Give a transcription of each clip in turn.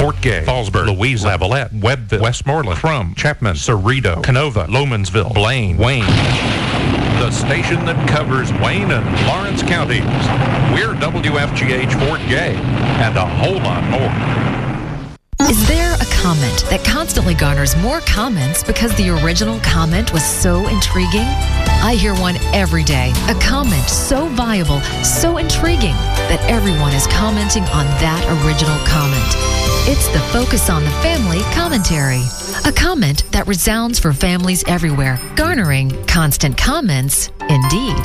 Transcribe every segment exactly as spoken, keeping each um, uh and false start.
Fort Gay, Fallsburg, Louisa, Lavalette, Webbville, Westmoreland, Crum, Chapman, Cerrito, Canova, Lomansville, Blaine, Wayne. The station that covers Wayne and Lawrence counties. We're W F G H Fort Gay, and a whole lot more. Is there a comment that constantly garners more comments because the original comment was so intriguing? I hear one every day. A comment so viable, so intriguing, that everyone is commenting on that original comment. It's the Focus on the Family commentary. A comment that resounds for families everywhere, garnering constant comments indeed.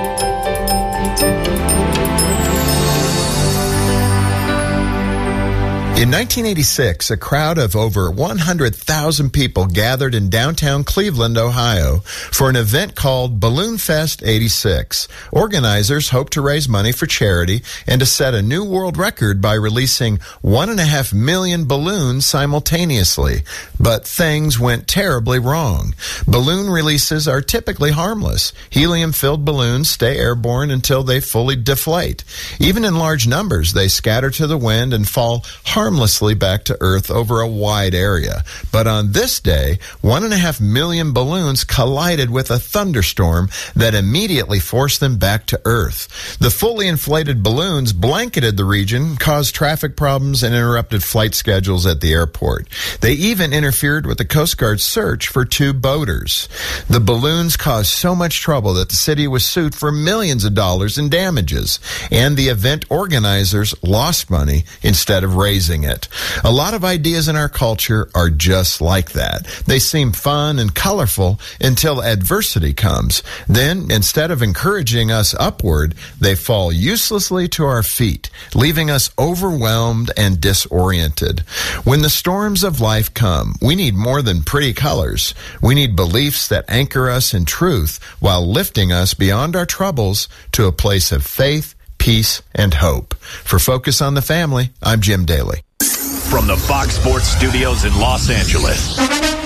In nineteen eighty-six, a crowd of over one hundred thousand people gathered in downtown Cleveland, Ohio, for an event called Balloon Fest eighty-six. Organizers hoped to raise money for charity and to set a new world record by releasing one and a half million balloons simultaneously. But things went terribly wrong. Balloon releases are typically harmless. Helium-filled balloons stay airborne until they fully deflate. Even in large numbers, they scatter to the wind and fall harmlessly back to Earth over a wide area. But on this day, one and a half million balloons collided with a thunderstorm that immediately forced them back to Earth. The fully inflated balloons blanketed the region, caused traffic problems, and interrupted flight schedules at the airport. They even interfered with the Coast Guard's search for two boaters. The balloons caused so much trouble that the city was sued for millions of dollars in damages, and the event organizers lost money instead of raising it. A lot of ideas in our culture are just like that. They seem fun and colorful until adversity comes. Then, instead of encouraging us upward, they fall uselessly to our feet, leaving us overwhelmed and disoriented. When the storms of life come, we need more than pretty colors. We need beliefs that anchor us in truth while lifting us beyond our troubles to a place of faith, peace, and hope. For Focus on the Family, I'm Jim Daly. From the Fox Sports Studios in Los Angeles,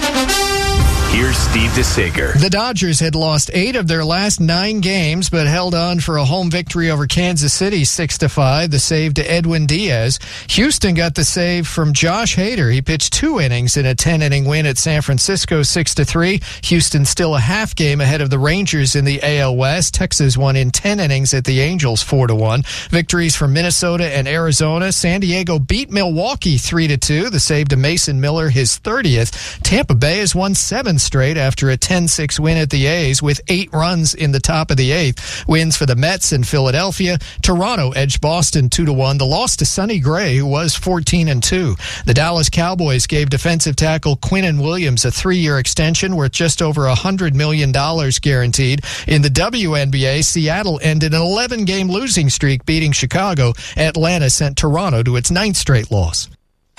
here's Steve DeSager. The Dodgers had lost eight of their last nine games, but held on for a home victory over Kansas City, six to five. The save to Edwin Diaz. Houston got the save from Josh Hader. He pitched two innings in a ten-inning win at San Francisco, six to three. Houston still a half game ahead of the Rangers in the A L West. Texas won in ten innings at the Angels, four to one. Victories for Minnesota and Arizona. San Diego beat Milwaukee, three to two. The save to Mason Miller, his thirtieth. Tampa Bay has won seven straight after a ten six win at the A's with eight runs in the top of the eighth. Wins for the Mets and Philadelphia. Toronto edged Boston two to one. The loss to Sonny Gray, who was fourteen and two. The Dallas Cowboys gave defensive tackle Quinnen Williams a three-year extension worth just over one hundred million dollars guaranteed. In the W N B A, Seattle ended an eleven-game losing streak, beating Chicago. Atlanta sent Toronto to its ninth straight loss.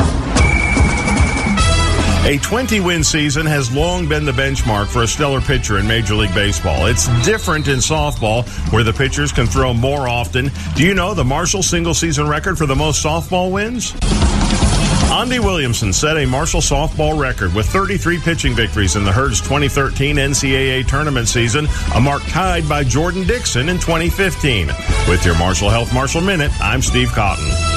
A twenty-win season has long been the benchmark for a stellar pitcher in Major League Baseball. It's different in softball, where the pitchers can throw more often. Do you know the Marshall single-season record for the most softball wins? Andy Williamson set a Marshall softball record with thirty-three pitching victories in the Herd's twenty thirteen N C double A tournament season, a mark tied by Jordan Dixon in twenty fifteen. With your Marshall Health Marshall Minute, I'm Steve Cotton.